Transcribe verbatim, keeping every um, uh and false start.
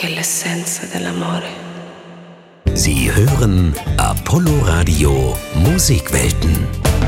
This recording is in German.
che è l'essenza dell'amore. Sie hören Apollo Radio Musikwelten.